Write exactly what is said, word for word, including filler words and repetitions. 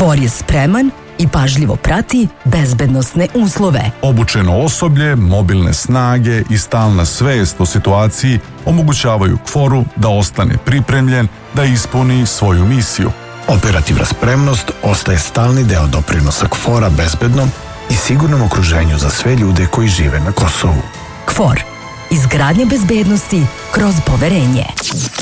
KFOR je spreman i pažljivo prati bezbednosne uslove. Obučeno osoblje, mobilne snage i stalna svest o situaciji omogućavaju KFOR-u da ostane pripremljen da ispuni svoju misiju. Operativna spremnost ostaje stalni deo doprinosa KFOR-a bezbednom i sigurnom okruženju za sve ljude koji žive na Kosovu. KFOR. Izgradnja bezbednosti kroz poverenje.